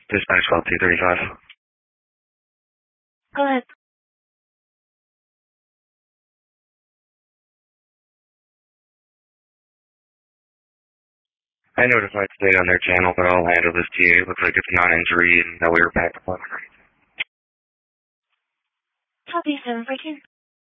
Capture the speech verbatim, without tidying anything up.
Dispatch call two thirty-five. Go ahead. I notified state on their channel, but I'll handle this to you. It looks like it's non-injury and that we were back to one. Copy seven fourteen.